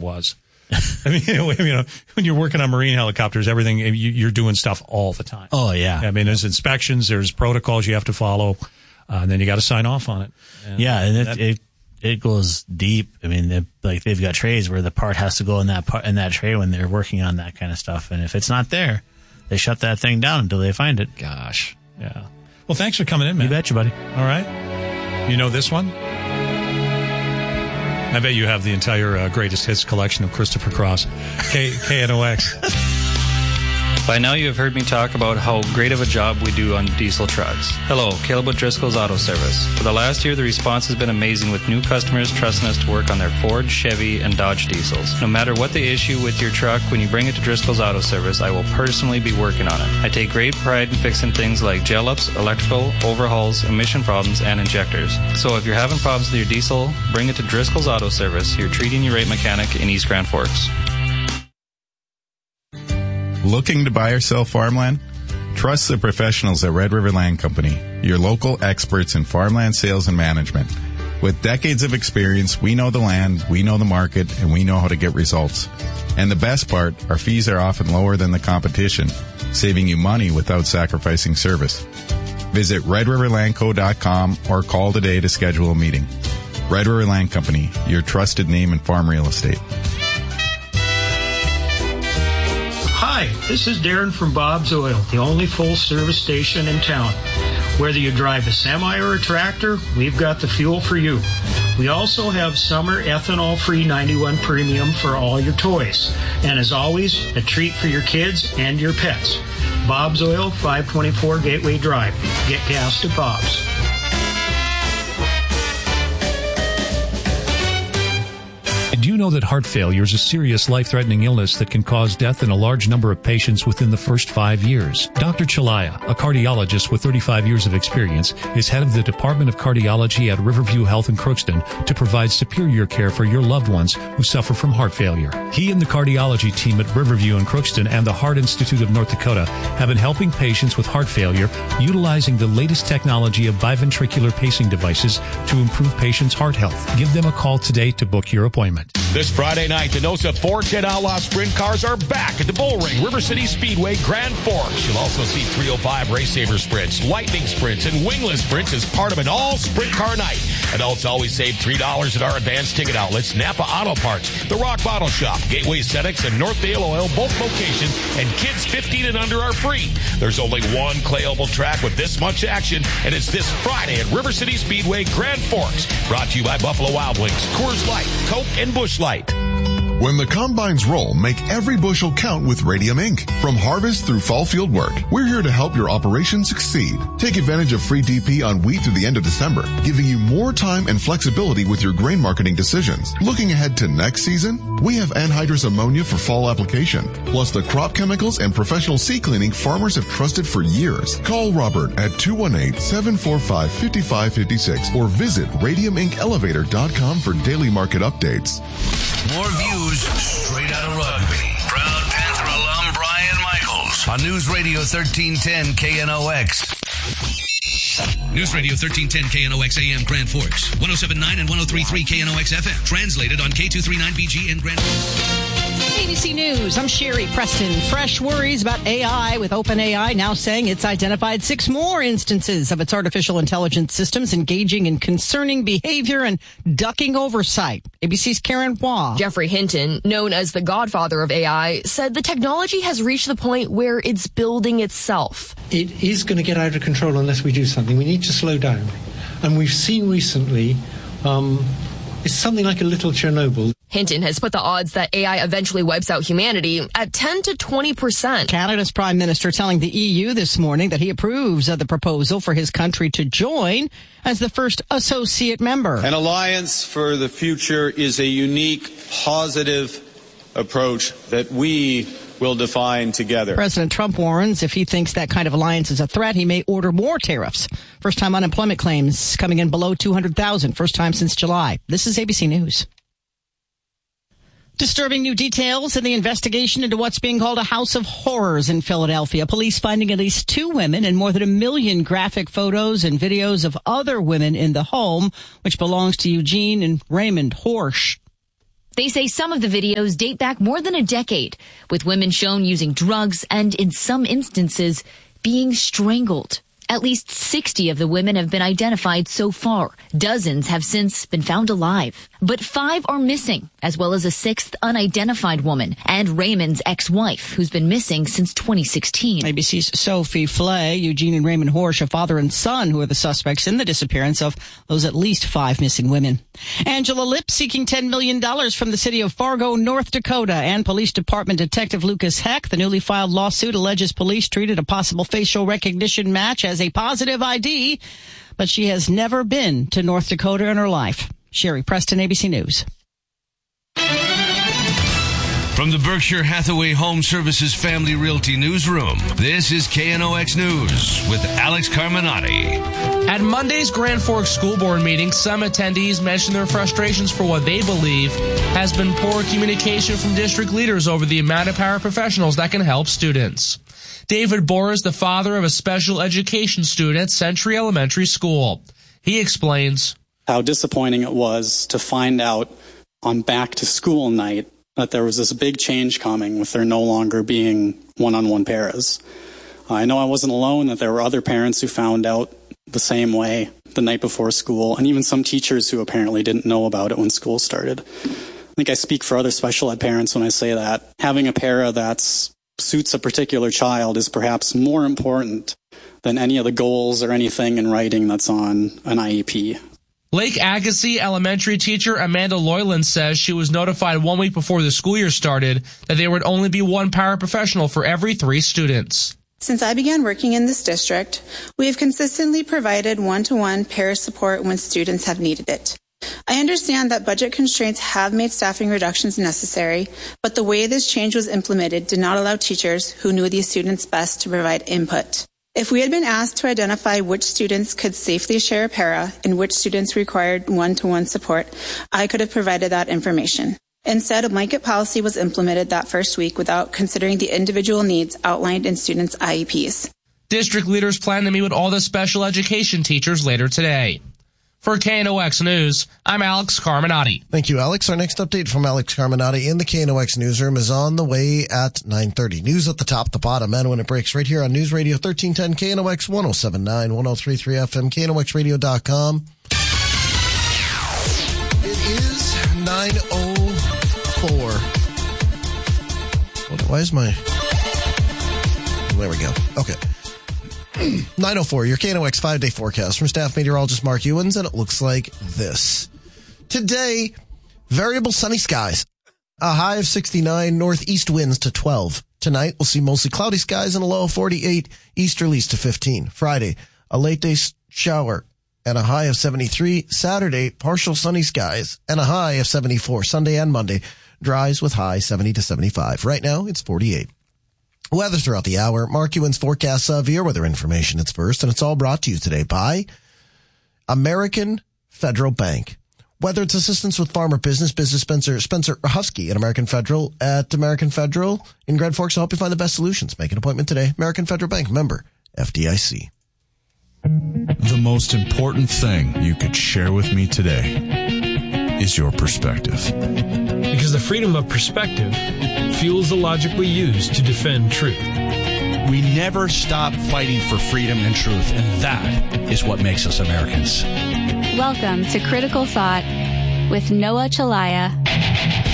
was. I mean, when you're working on marine helicopters, everything, you're doing stuff all the time. Oh, yeah. I mean, there's inspections, there's protocols you have to follow, and then you got to sign off on it. And it goes deep. I mean, they've got trays where the part has to go in that tray when they're working on that kind of stuff. And if it's not there, they shut that thing down until they find it. Gosh. Yeah. Well, thanks for coming in, man. You betcha, buddy. All right. You know this one? I bet you have the entire greatest hits collection of Christopher Cross. KNOX. By now you have heard me talk about how great of a job we do on diesel trucks. Hello, Caleb with Driscoll's Auto Service. For the last year, the response has been amazing with new customers trusting us to work on their Ford, Chevy, and Dodge diesels. No matter what the issue with your truck, when you bring it to Driscoll's Auto Service, I will personally be working on it. I take great pride in fixing things like gel ups, electrical, overhauls, emission problems, and injectors. So if you're having problems with your diesel, bring it to Driscoll's Auto Service, your treating your rate mechanic in East Grand Forks. Looking to buy or sell farmland? Trust the professionals at Red River Land Company, your local experts in farmland sales and management. With decades of experience, we know the land, we know the market, and we know how to get results. And the best part, our fees are often lower than the competition, saving you money without sacrificing service. Visit redriverlandco.com or call today to schedule a meeting. Red River Land Company, your trusted name in farm real estate. Hi, this is Darren from Bob's Oil, the only full-service station in town. Whether you drive a semi or a tractor, we've got the fuel for you. We also have summer ethanol-free 91 Premium for all your toys. And as always, a treat for your kids and your pets. Bob's Oil, 524 Gateway Drive. Get gas to Bob's. Do you know that heart failure is a serious life-threatening illness that can cause death in a large number of patients within the first 5 years? Dr. Chalaya, a cardiologist with 35 years of experience, is head of the Department of Cardiology at Riverview Health in Crookston to provide superior care for your loved ones who suffer from heart failure. He and the cardiology team at Riverview in Crookston and the Heart Institute of North Dakota have been helping patients with heart failure utilizing the latest technology of biventricular pacing devices to improve patients' heart health. Give them a call today to book your appointment. This Friday night, the NOSA 410 Outlaw Sprint cars are back at the Bullring River City Speedway, Grand Forks. You'll also see 305 Race Saver Sprints, Lightning Sprints, and Wingless Sprints as part of an all-sprint car night. Adults always save $3 at our advanced ticket outlets, Napa Auto Parts, The Rock Bottle Shop, Gateway Aesthetics, and Northdale Oil, both locations, and kids 15 and under are free. There's only one clay oval track with this much action, and it's this Friday at River City Speedway, Grand Forks. Brought to you by Buffalo Wild Wings, Coors Light, Coke, and Busch Light. When the combines roll, make every bushel count with Radium Inc. From harvest through fall field work, we're here to help your operation succeed. Take advantage of free DP on wheat through the end of December, giving you more time and flexibility with your grain marketing decisions. Looking ahead to next season, we have anhydrous ammonia for fall application, plus the crop chemicals and professional seed cleaning farmers have trusted for years. Call Robert at 218-745-5556 or visit radiuminkelevator.com for daily market updates. More views straight out of rugby. Proud Panther alum Brian Michaels on News Radio 1310 KNOX. News Radio 1310 KNOX AM Grand Forks, 107.9 and 103.3 KNOX FM. Translated on K239BG in Grand Forks. ABC News, I'm Sherry Preston. Fresh worries about AI, with OpenAI now saying it's identified 6 more instances of its artificial intelligence systems engaging in concerning behavior and ducking oversight. ABC's Karen Hua. Jeffrey Hinton, known as the godfather of AI, said the technology has reached the point where it's building itself. It is going to get out of control unless we do something. We need to slow down. And we've seen recently, it's something like a little Chernobyl. Hinton has put the odds that AI eventually wipes out humanity at 10 to 20%. Canada's Prime Minister telling the EU this morning that he approves of the proposal for his country to join as the first associate member. An alliance for the future is a unique, positive approach that we will define together. President Trump warns if he thinks that kind of alliance is a threat, he may order more tariffs. First-time unemployment claims coming in below 200,000, first time since July. This is ABC News. Disturbing new details in the investigation into what's being called a house of horrors in Philadelphia. Police finding at least 2 women and more than 1 million graphic photos and videos of other women in the home, which belongs to Eugene and Raymond Horsch. They say some of the videos date back more than a decade, with women shown using drugs and, in some instances, being strangled. At least 60 of the women have been identified so far. Dozens have since been found alive. But 5 are missing, as well as a 6th unidentified woman and Raymond's ex-wife, who's been missing since 2016. ABC's Sophie Flay, Eugene and Raymond Horsch, a father and son, who are the suspects in the disappearance of those at least 5 missing women. Angela Lipp seeking $10 million from the city of Fargo, North Dakota, and Police Department Detective Lucas Heck. The newly filed lawsuit alleges police treated a possible facial recognition match as a positive ID, but she has never been to North Dakota in her life. Sherry Preston, ABC News. From the Berkshire Hathaway Home Services Family Realty Newsroom, this is KNOX News with Alex Carminati. At Monday's Grand Forks School Board meeting, some attendees mentioned their frustrations for what they believe has been poor communication from district leaders over the amount of paraprofessionals that can help students. David Bohr is the father of a special education student at Century Elementary School. He explains how disappointing it was to find out on back to school night that there was this big change coming with there no longer being one-on-one paras. I know I wasn't alone, that there were other parents who found out the same way the night before school, and even some teachers who apparently didn't know about it when school started. I think I speak for other special ed parents when I say that having a para that suits a particular child is perhaps more important than any of the goals or anything in writing that's on an IEP. Lake Agassiz elementary teacher Amanda Loyland says she was notified 1 week before the school year started that there would only be one paraprofessional for every 3 students. Since I began working in this district, we have consistently provided one-to-one para support when students have needed it. I understand that budget constraints have made staffing reductions necessary, but the way this change was implemented did not allow teachers who knew these students best to provide input. If we had been asked to identify which students could safely share a para and which students required one-to-one support, I could have provided that information. Instead, a blanket policy was implemented that first week without considering the individual needs outlined in students' IEPs. District leaders plan to meet with all the special education teachers later today. For KNOX News, I'm Alex Carminati. Thank you, Alex. Our next update from Alex Carminati in the KNOX newsroom is on the way at 9:30. News at the top, the bottom, and when it breaks right here on News Radio 1310 KNOX 107.9, 103.3 FM, KNOXradio.com. It is 9:04. Why is my... There we go. Okay. 9:04, your KNOX 5-day forecast from staff meteorologist Mark Ewens, and it looks like this. Today, variable sunny skies. A high of 69, northeast winds to 12. Tonight, we'll see mostly cloudy skies and a low of 48, easterlies to 15. Friday, a late day shower and a high of 73. Saturday, partial sunny skies and a high of 74. Sunday and Monday, dries with high 70 to 75. Right now, it's 48. Weather throughout the hour. Mark Ewens forecasts via weather information. It's first, and it's all brought to you today by American Federal Bank. Whether it's assistance with farmer business Spencer Husky at American Federal in Grand Forks will help you find the best solutions. Make an appointment today. American Federal Bank, member FDIC. The most important thing you could share with me today is your perspective. Because the freedom of perspective fuels the logic we use to defend truth. We never stop fighting for freedom and truth, and that is what makes us Americans. Welcome to Critical Thought with Noah Chalaya.